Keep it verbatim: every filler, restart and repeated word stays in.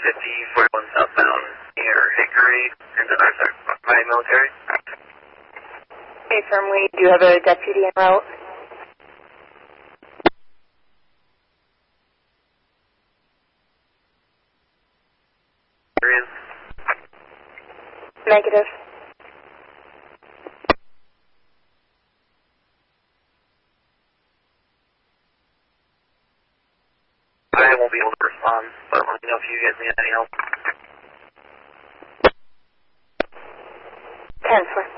fifty, forty-one southbound near Hickory, and then, sorry, my military. Okay, firmly, do you have a deputy en route? Negative. I won't be able to respond, but let me know if you guys need any help. ten four.